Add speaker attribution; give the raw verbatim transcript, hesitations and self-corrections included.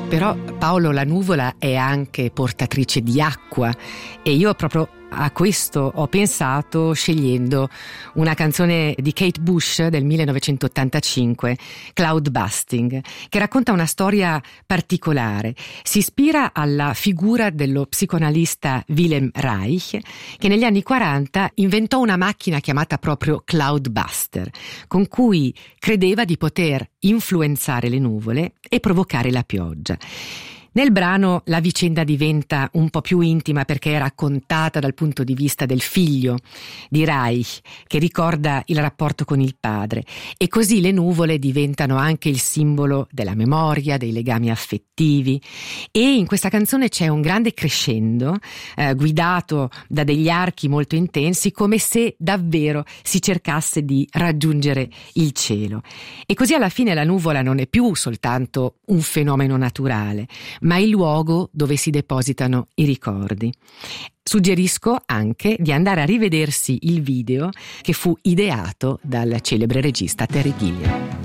Speaker 1: Però Paolo, la nuvola è anche portatrice di acqua e io proprio a questo ho pensato scegliendo una canzone di Kate Bush del millenovecentottantacinque, Cloud Busting, che racconta una storia particolare. Si ispira alla figura dello psicoanalista Wilhelm Reich, che negli anni quaranta inventò una macchina chiamata proprio Cloud Buster, con cui credeva di poter influenzare le nuvole e provocare la pioggia. Nel brano la vicenda diventa un po' più intima perché è raccontata dal punto di vista del figlio di Reich, che ricorda il rapporto con il padre, e così le nuvole diventano anche il simbolo della memoria, dei legami affettivi. E in questa canzone c'è un grande crescendo eh, guidato da degli archi molto intensi, come se davvero si cercasse di raggiungere il cielo. E così alla fine la nuvola non è più soltanto un fenomeno naturale, ma il luogo dove si depositano i ricordi. Suggerisco anche di andare a rivedersi il video che fu ideato dal celebre regista Terry Gilliam.